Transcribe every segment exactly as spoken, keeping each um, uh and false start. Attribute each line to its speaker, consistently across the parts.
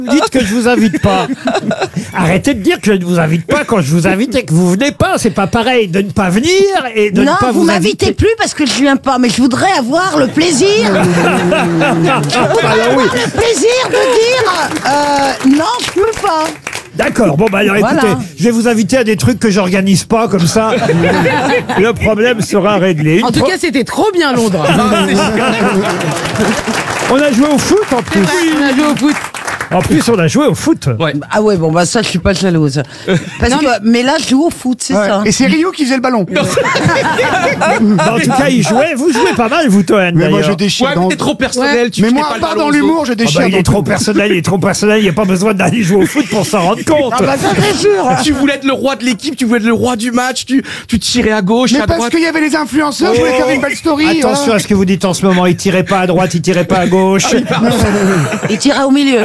Speaker 1: Vous dites que je vous invite pas. Arrêtez de dire que je ne vous invite pas quand je vous invite et que vous venez pas. C'est pas pareil de ne pas venir et de
Speaker 2: non,
Speaker 1: ne pas vous,
Speaker 2: vous m'invitez
Speaker 1: inviter.
Speaker 2: plus parce que je viens pas, mais je voudrais avoir le plaisir. je voudrais
Speaker 1: Alors oui.
Speaker 2: avoir le plaisir de dire euh, non, je peux pas.
Speaker 1: D'accord, bon bah alors
Speaker 2: Voilà.
Speaker 1: écoutez, je vais vous inviter à des trucs que j'organise pas comme ça. Le problème sera réglé. Une
Speaker 3: En tout
Speaker 1: pro-
Speaker 3: cas, c'était trop bien Londres.
Speaker 1: On a joué au foot en plus.
Speaker 3: On a joué au foot.
Speaker 1: En plus, on a joué au foot.
Speaker 4: Ouais.
Speaker 2: Ah ouais, bon bah ça, je suis pas jalouse. Parce que, mais là, je joue au foot, c'est
Speaker 5: Ouais.
Speaker 2: ça.
Speaker 5: Et c'est Rio qui faisait le ballon.
Speaker 1: Bah, en tout cas, il jouait. Vous jouez pas mal, vous, Toen.
Speaker 5: Mais moi,
Speaker 1: d'ailleurs.
Speaker 5: je déchire.
Speaker 4: Ouais,
Speaker 5: dans...
Speaker 4: mais t'es trop personnel. Tu
Speaker 5: Mais
Speaker 4: finis
Speaker 5: moi,
Speaker 4: pas
Speaker 5: à
Speaker 4: le
Speaker 5: part
Speaker 4: ballon
Speaker 5: dans
Speaker 4: aux
Speaker 5: l'humour,
Speaker 4: autres.
Speaker 5: je
Speaker 1: Ah
Speaker 5: déchire.
Speaker 1: bah, il
Speaker 5: dans
Speaker 1: est trop
Speaker 5: tout.
Speaker 1: personnel, il est trop personnel. Il n'y a pas besoin d'aller jouer au foot pour s'en rendre compte.
Speaker 2: Ah bah ça, c'est sûr.
Speaker 4: Tu voulais être le roi de l'équipe, tu voulais être le roi du match, tu, tu tirais à gauche,
Speaker 5: Mais
Speaker 4: à
Speaker 5: parce
Speaker 4: droite.
Speaker 5: qu'il y avait les influenceurs, je voulais faire une belle story.
Speaker 1: Attention
Speaker 5: voilà.
Speaker 1: à ce que vous dites en ce moment. Il tirait pas à droite, il tirait pas à gauche.
Speaker 2: Il tirait au milieu.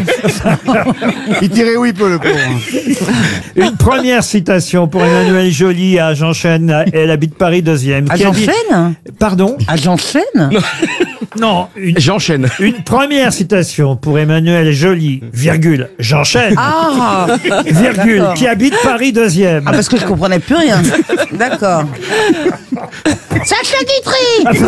Speaker 5: Il tirait où il peut, le pauvre.
Speaker 1: Une première citation pour Emmanuelle Joly à Jeanchaine. Elle habite Paris deuxième.
Speaker 2: À
Speaker 1: qui a dit-
Speaker 2: Jeanchaine
Speaker 1: Pardon
Speaker 2: À Jeanchaine
Speaker 1: Non, une,
Speaker 4: J'enchaîne.
Speaker 1: une première citation pour Emmanuelle Joly, virgule, Jeanchaine,
Speaker 2: Ah,
Speaker 1: virgule,
Speaker 2: d'accord.
Speaker 1: qui habite Paris deuxième.
Speaker 2: ah parce que je comprenais plus rien. D'accord. Sacha Guitry.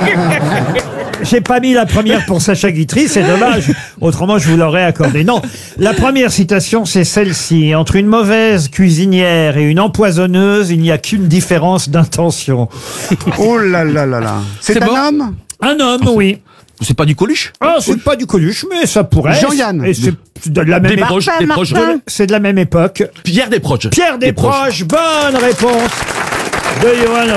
Speaker 1: J'ai pas mis la première pour Sacha Guitry, c'est dommage. Autrement, je vous l'aurais accordé. Non, la première citation, c'est celle-ci. Entre une mauvaise cuisinière et une empoisonneuse, il n'y a qu'une différence d'intention.
Speaker 5: Oh là là là là. C'est
Speaker 4: C'est
Speaker 5: un
Speaker 4: bon
Speaker 5: homme
Speaker 1: Un homme, oui.
Speaker 4: C'est pas du Coluche?
Speaker 1: Ah, c'est pas du Coluche, mais ça pourrait.
Speaker 5: Jean-Yann.
Speaker 1: Et c'est de la même
Speaker 4: Des
Speaker 1: époque.
Speaker 4: proches, des proches.
Speaker 2: Martin.
Speaker 1: C'est de la même époque.
Speaker 4: Pierre Desproges.
Speaker 1: Pierre Desproges, bonne réponse de Johan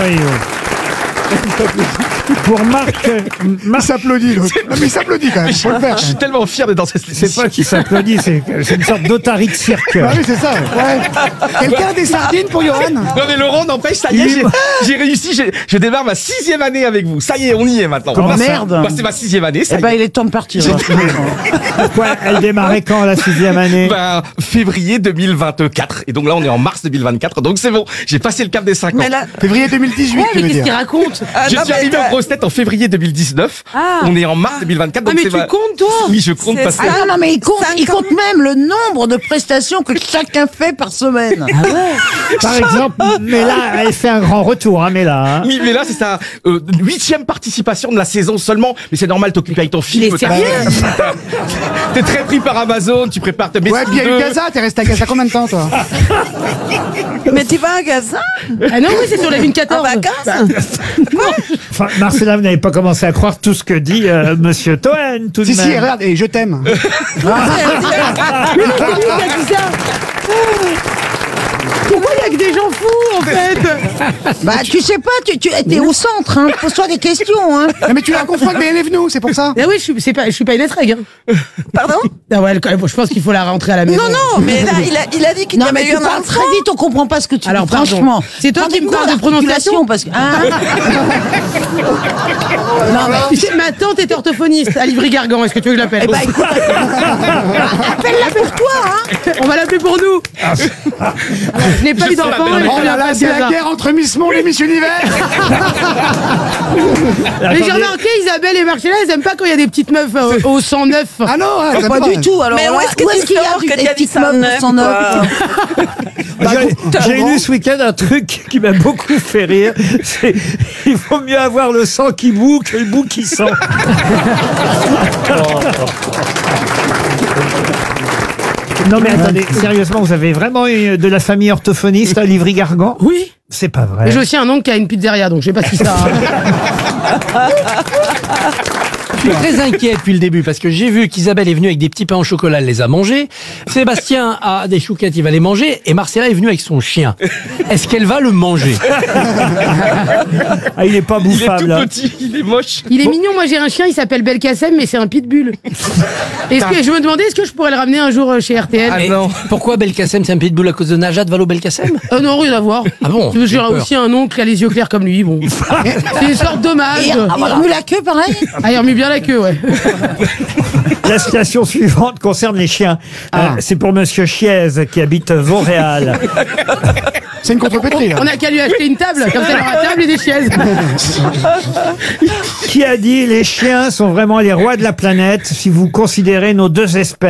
Speaker 1: Rioux. Pour Marc,
Speaker 5: Il
Speaker 1: Marc
Speaker 5: s'applaudit, l'autre. Ah, mais il s'applaudit quand même, faut le faire.
Speaker 4: Je suis tellement fier d'être dans cette
Speaker 1: c'est pas qui s'applaudit, c'est c'est une sorte d'otarie de cirque.
Speaker 5: Ah oui, c'est ça. Ouais. Quelqu'un a des sardines pour Johan?
Speaker 4: Non mais Laurent, n'empêche, ça y est,
Speaker 1: Il-
Speaker 4: j'ai j'ai réussi, j'ai- je démarre ma sixième année avec vous. Ça y est, on y est maintenant.
Speaker 1: Comment
Speaker 4: Bah,
Speaker 1: ça
Speaker 2: Merde.
Speaker 4: bah, c'est ma sixième année, ça
Speaker 2: Eh
Speaker 4: y
Speaker 2: ben,
Speaker 4: est.
Speaker 2: il est temps de partir.
Speaker 1: Pourquoi elle démarrait quand la sixième année?
Speaker 4: Ben, février deux mille vingt-quatre. Et donc là, on est en mars deux mille vingt-quatre. Donc c'est bon, j'ai passé le cap des cinq ans.
Speaker 6: Mais là,
Speaker 5: Février deux mille dix-huit,
Speaker 3: Ouais,
Speaker 5: tu
Speaker 3: mais
Speaker 5: veux
Speaker 3: qu'est-ce qu'il
Speaker 5: dire.
Speaker 3: raconte?
Speaker 6: ah,
Speaker 4: Je
Speaker 6: non,
Speaker 4: suis
Speaker 6: mais
Speaker 4: arrivé
Speaker 6: t'as-
Speaker 4: en grosse tête en février deux mille dix-neuf.
Speaker 3: Ah.
Speaker 4: On est en mars deux mille vingt-quatre.
Speaker 3: Ah,
Speaker 4: Donc
Speaker 3: mais
Speaker 4: c'est
Speaker 3: tu
Speaker 4: ma-
Speaker 3: comptes, toi?
Speaker 4: Oui, je compte
Speaker 6: C'est
Speaker 4: parce que...
Speaker 6: ça.
Speaker 2: Ah non, non, mais il compte,
Speaker 6: Cinq
Speaker 2: il
Speaker 6: ans.
Speaker 2: compte même le nombre de prestations que chacun fait par semaine.
Speaker 1: Par exemple, mais là, elle fait un grand retour, hein, mais là. hein.
Speaker 4: Oui, mais là, c'est sa euh, huitième participation de la saison seulement. Mais c'est normal, t'occupes avec ton film.
Speaker 3: Il est sérieux?
Speaker 4: T'es très pris par Amazon, tu prépares ta
Speaker 5: Ouais,
Speaker 4: médecine
Speaker 5: puis il y a eu
Speaker 4: deux.
Speaker 5: Gaza, t'es resté à Gaza combien de temps, toi?
Speaker 6: mais tu vas à Gaza
Speaker 3: Ah non, oui, c'est sur la ligne
Speaker 6: en
Speaker 3: quatorze.
Speaker 6: vacances?
Speaker 1: Enfin, Marcella, vous n'avez pas commencé à croire tout ce que dit euh, Monsieur Toen, tout de
Speaker 5: Si, si,
Speaker 1: même.
Speaker 5: regarde, et je t'aime.
Speaker 3: Mais non, c'est lui qui a dit ça. Pourquoi il y a que des gens fous, en fait?
Speaker 2: Bah, tu sais pas, tu, tu es au centre, hein. Pose-toi des questions, hein.
Speaker 5: Non, mais tu la confonds avec B N F nous, c'est pour ça.
Speaker 3: Ah oui, je suis, c'est pas, je suis pas une étreg, hein.
Speaker 6: Pardon?
Speaker 3: Ah ouais, quand même, je pense qu'il faut la rentrer à la maison.
Speaker 6: Non, non, mais là, il a, il a dit qu'il y
Speaker 2: Non, mais
Speaker 6: avait
Speaker 2: tu
Speaker 6: eu un
Speaker 2: parles
Speaker 6: enfant.
Speaker 2: très vite, on comprend pas ce que tu
Speaker 3: Alors,
Speaker 2: dis,
Speaker 3: pardon.
Speaker 2: franchement.
Speaker 3: C'est toi
Speaker 2: Prends
Speaker 3: qui
Speaker 2: des
Speaker 3: me
Speaker 2: cours
Speaker 3: parles de
Speaker 2: d'articulation, parce que, hein.
Speaker 3: Non, mais tu sais, ma tante est orthophoniste à Livry-Gargan. Est-ce que tu veux que je l'appelle?
Speaker 2: Eh ben, écoute, appelle-la pour toi, hein.
Speaker 3: On va l'appeler pour nous. Alors, je n'ai pas eu
Speaker 4: sens la
Speaker 3: d'enfant.
Speaker 4: belle
Speaker 3: et je
Speaker 5: Oh
Speaker 3: suis
Speaker 5: là
Speaker 3: un
Speaker 5: là,
Speaker 3: peu
Speaker 5: c'est la
Speaker 3: hasard.
Speaker 5: guerre entre Miss Monde et Miss Univers.
Speaker 3: Mais j'ai
Speaker 1: Attendez.
Speaker 3: remarqué, Isabelle et Marcella, elles aiment pas quand il y a des petites meufs euh, au cent neuf.
Speaker 5: Ah non, ouais,
Speaker 2: Pas du tout, alors
Speaker 6: Mais où
Speaker 2: là,
Speaker 6: est-ce que
Speaker 2: où
Speaker 6: tu
Speaker 2: est-ce qu'il y a
Speaker 6: sors
Speaker 2: du-
Speaker 6: que
Speaker 2: des
Speaker 6: tu as dit
Speaker 2: petites meufs
Speaker 6: cent neuf,
Speaker 2: au cent neuf?
Speaker 6: quoi?
Speaker 1: J'ai j'ai lu ce week-end un truc qui m'a beaucoup fait rire. C'est il vaut mieux avoir le sang qui boue que le bout qui sent. Non mais attendez, sérieusement, vous avez vraiment eu de la famille orthophoniste à Livry-Gargan?
Speaker 3: Oui.
Speaker 1: C'est pas vrai.
Speaker 3: Mais j'ai aussi un oncle qui a une pizzeria, donc je sais pas si ça.
Speaker 7: Je suis très inquiet depuis le début parce que j'ai vu qu'Isabelle est venue avec des petits pains au chocolat, elle les a mangés. Sébastien a des chouquettes, il va les manger. Et Marcella est venue avec son chien. Est-ce qu'elle va le manger?
Speaker 1: Ah, il est pas
Speaker 4: Il est
Speaker 1: bouffable.
Speaker 4: tout
Speaker 1: hein.
Speaker 4: petit, il est moche.
Speaker 3: Il est mignon, moi j'ai un chien, il s'appelle Belkacem, mais c'est un pitbull. Est-ce que je me demandais, est-ce que je pourrais le ramener un jour euh, chez R T L?
Speaker 4: Ah
Speaker 7: Et
Speaker 4: non.
Speaker 7: pourquoi Belkacem, c'est un pitbull à cause de Najat Vallaud-Belkacem?
Speaker 3: Euh, non, rien à voir.
Speaker 7: Ah bon?
Speaker 3: J'ai
Speaker 7: J'ai peur.
Speaker 3: aussi un oncle qui a les yeux clairs comme lui, bon. C'est une sorte d'hommage.
Speaker 2: Et il remue la queue, pareil.
Speaker 3: Ah, il remue bien la queue, ouais.
Speaker 1: La citation suivante concerne les chiens. Euh, c'est pour Monsieur Chiez qui habite Vauréal.
Speaker 5: C'est une contrepétrie, là.
Speaker 3: On a qu'à lui acheter une table, comme ça il aura table et des chaises.
Speaker 1: Qui a dit les chiens sont vraiment les rois de la planète si vous considérez nos deux espèces.